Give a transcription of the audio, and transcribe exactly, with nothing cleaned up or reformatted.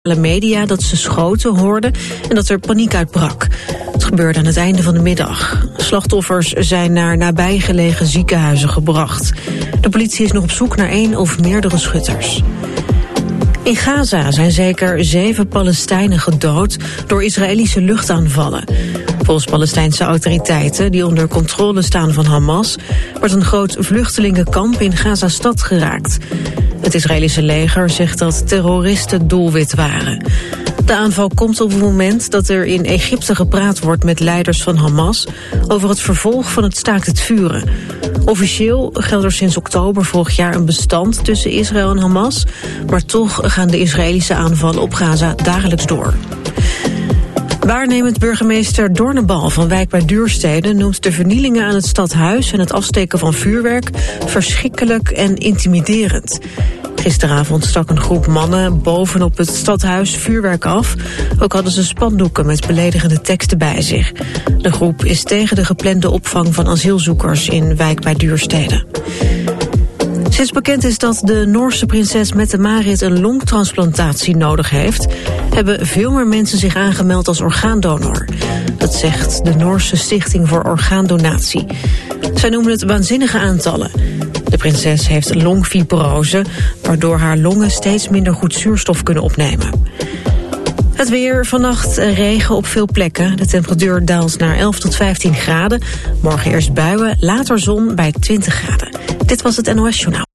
media dat ze schoten hoorden en dat er paniek uitbrak. Het gebeurde aan het einde van de middag. Slachtoffers zijn naar nabijgelegen ziekenhuizen gebracht. De politie is nog op zoek naar één of meerdere schutters. In Gaza zijn zeker zeven Palestijnen gedood door Israëlische luchtaanvallen. Volgens Palestijnse autoriteiten, die onder controle staan van Hamas, wordt een groot vluchtelingenkamp in Gaza-stad geraakt. Het Israëlische leger zegt dat terroristen doelwit waren. De aanval komt op het moment dat er in Egypte gepraat wordt met leiders van Hamas over het vervolg van het staakt het vuren. Officieel geldt er sinds oktober vorig jaar een bestand tussen Israël en Hamas, maar toch gaan de Israëlische aanvallen op Gaza dagelijks door. Waarnemend burgemeester Dornenbal van Wijk bij Duurstede noemt de vernielingen aan het stadhuis en het afsteken van vuurwerk verschrikkelijk en intimiderend. Gisteravond stak een groep mannen bovenop het stadhuis vuurwerk af. Ook hadden ze spandoeken met beledigende teksten bij zich. De groep is tegen de geplande opvang van asielzoekers in Wijk bij Duurstede. Sinds bekend is dat de Noorse prinses Mette-Marit een longtransplantatie nodig heeft, hebben veel meer mensen zich aangemeld als orgaandonor. Dat zegt de Noorse Stichting voor Orgaandonatie. Zij noemen het waanzinnige aantallen. De prinses heeft longfibrose, waardoor haar longen steeds minder goed zuurstof kunnen opnemen. Het weer, vannacht regen op veel plekken. De temperatuur daalt naar elf tot vijftien graden. Morgen eerst buien, later zon bij twintig graden. Dit was het N O S Journaal.